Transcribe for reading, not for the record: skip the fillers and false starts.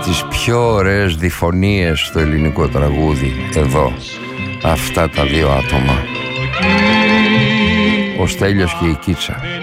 τις πιο ωραίες διφωνίες στο ελληνικό τραγούδι εδώ, αυτά τα δύο άτομα, ο Στέλιος και η Κίτσα.